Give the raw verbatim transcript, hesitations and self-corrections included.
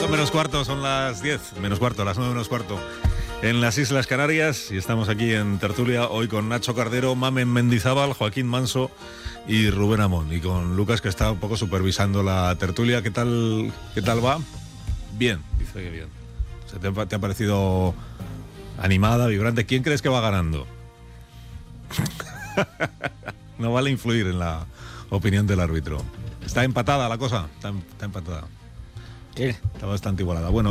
cinco menos cuarto, son las diez menos cuarto, las nueve menos cuarto en las Islas Canarias, y estamos aquí en tertulia hoy con Nacho Cardero, Mamen Mendizábal, Joaquín Manso y Rubén Amón, y con Lucas, que está un poco supervisando la tertulia. ¿Qué tal, qué tal va? Bien, dice que bien. ¿Se te, te ha parecido animada, vibrante? ¿Quién crees que va ganando? No vale influir en la opinión del árbitro. Está empatada la cosa, está, está empatada. ¿Qué? Está bastante igualada. Bueno,